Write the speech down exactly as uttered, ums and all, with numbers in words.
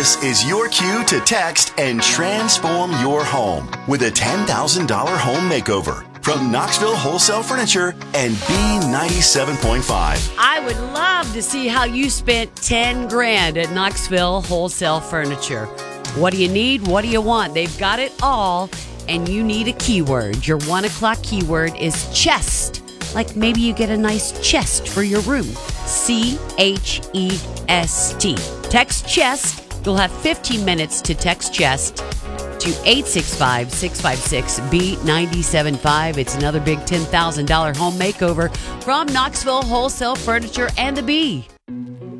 This is your cue to text and transform your home with a ten thousand dollars home makeover from Knoxville Wholesale Furniture and B ninety-seven point five. I would love to see how you spent ten grand at Knoxville Wholesale Furniture. What do you need? What do you want? They've got it all, and you need a keyword. Your one o'clock keyword is chest. Like maybe you get a nice chest for your room. C H E S T. Text chest. You'll have fifteen minutes to text chest to eight six five, six five six, B nine seven five. It's another big ten thousand dollars home makeover from Knoxville Wholesale Furniture and the Bee.